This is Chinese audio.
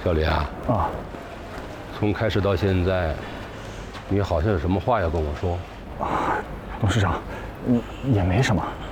小李啊，从开始到现在，你好像有什么话要跟我说？ 董事长，也没什么。